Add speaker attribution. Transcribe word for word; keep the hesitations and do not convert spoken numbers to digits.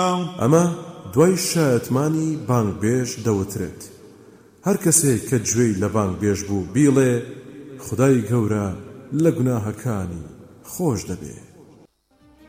Speaker 1: ئەمە دوای شایەتمانی بانگبێژ دەوترێت. هەر کەسێک کە گوێی لە بانگبێژ بوو بیڵێ خودای گەورە لە گوناهەکانی خۆش دەبێت.